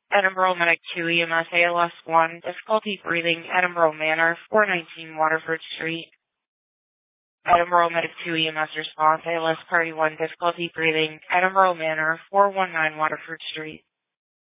Edinburgh Medic 2 EMS ALS 1, difficulty breathing, Edinburgh Manor, 419 Waterford Street. Edinburgh Medic 2 EMS response, ALS Party 1, difficulty breathing, Edinburgh Manor, 419 Waterford Street.